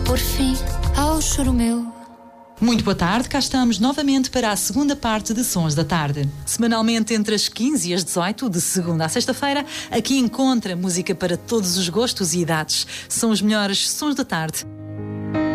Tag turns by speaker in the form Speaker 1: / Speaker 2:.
Speaker 1: por fim ao choro meu.
Speaker 2: Muito boa tarde, cá estamos novamente para a segunda parte de Sons da Tarde. Semanalmente entre as 15 e as 18, de segunda à sexta-feira, aqui encontra música para todos os gostos e idades. São os melhores Sons da Tarde.